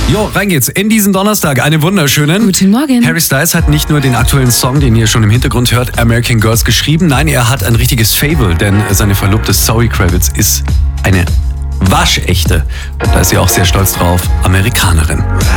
Jo, rein geht's in diesen Donnerstag. Einen wunderschönen. Guten Morgen. Harry Styles hat nicht nur den aktuellen Song, den ihr schon im Hintergrund hört, American Girls, geschrieben. Nein, er hat ein richtiges Fable, denn seine Verlobte Zoe Kravitz ist eine waschechte, und da ist sie auch sehr stolz drauf, Amerikanerin.